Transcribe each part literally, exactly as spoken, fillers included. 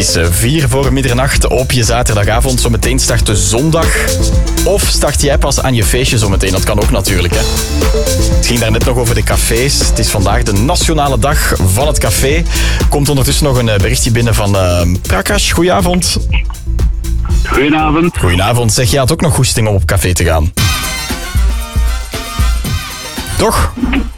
is uh, vier voor middernacht op je zaterdagavond. Zometeen start de zondag. Of start jij pas aan je feestje zometeen. Dat kan ook natuurlijk, hè. Het ging daar net nog over de cafés. Het is vandaag de nationale dag van het café. Komt ondertussen nog een uh, berichtje binnen van uh, Prakash. Goedenavond. Goedenavond. Goedenavond. Zeg, jij had ook nog goesting om op café te gaan? Toch?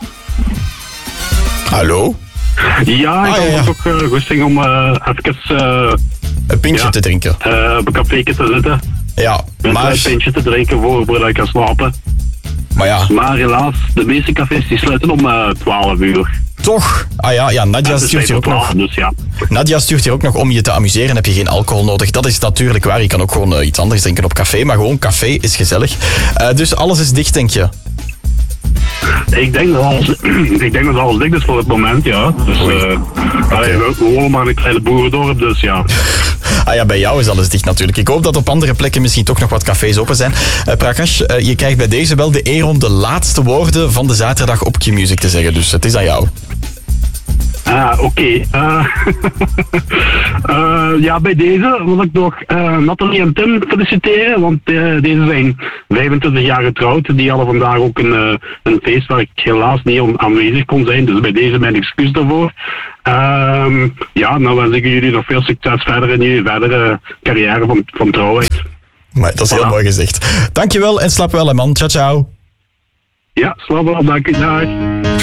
Hallo? Ja, ik ah, had ja, ja. ook uh, goesting om uh, even uh, een pintje ja, te drinken. Uh, op een café te zitten. Ja, met maar... een pintje te drinken voor, voordat ik kan slapen. Maar ja. Maar helaas, de meeste cafés die sluiten om uh, twaalf uur. Toch? Ah ja, ja Nadia stuurt hier ook nog. Dus ja. Nadia stuurt hier ook nog om je te amuseren. Heb je geen alcohol nodig? Dat is natuurlijk waar. Je kan ook gewoon uh, iets anders drinken op café. Maar gewoon café is gezellig. Uh, dus alles is dicht, denk je? Ik denk dat alles, ik denk dat alles dicht is voor het moment, ja. Dus uh, okay. we wonen maar in een kleine boerendorp, dus ja. Ah ja, bij jou is alles dicht natuurlijk. Ik hoop dat op andere plekken misschien toch nog wat cafés open zijn. Uh, Prakash, uh, je krijgt bij deze wel de eer om de laatste woorden van de zaterdag op Q-Music te zeggen. Dus het is aan jou. Ah, oké. Okay. Uh, uh, ja, bij deze wil ik nog uh, Nathalie en Tim feliciteren, want uh, deze zijn vijfentwintig jaar getrouwd. Die hadden vandaag ook een, uh, een feest waar ik helaas niet aanwezig kon zijn, dus bij deze mijn excuus daarvoor. Uh, ja, nou wens ik jullie nog veel succes verder in jullie verdere carrière van, van trouwheid. Maar dat is heel voilà. Mooi gezegd. Dankjewel en slaap wel, hè man. Ciao, ciao. Ja, slaap wel. Dank je. Dag.